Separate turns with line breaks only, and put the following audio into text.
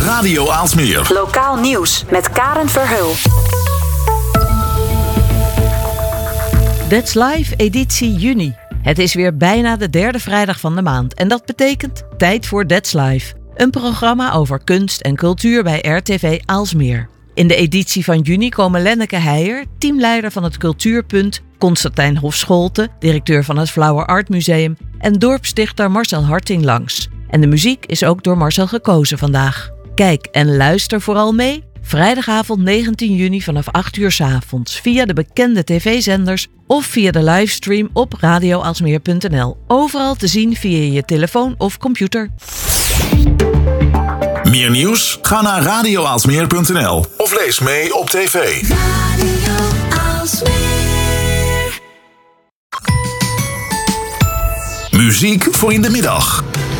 Radio Aalsmeer.
Lokaal nieuws met Karen Verheul.
That's Live editie juni. Het is weer bijna de derde vrijdag van de maand. En dat betekent tijd voor That's Live. Een programma over kunst en cultuur bij RTV Aalsmeer. In de editie van juni komen Lenneke Heijer, teamleider van het Cultuurpunt, Constantijn Hofscholte, directeur van het Flower Art Museum en dorpsdichter Marcel Harting langs. En de muziek is ook door Marcel gekozen vandaag. Kijk en luister vooral mee. Vrijdagavond 19 juni vanaf 8 uur 's avonds via de bekende tv-zenders of via de livestream op radioaalsmeer.nl. Overal te zien via je telefoon of computer.
Meer nieuws? Ga naar radioaalsmeer.nl of lees mee op tv.
Radio Aalsmeer.
Muziek voor in de middag.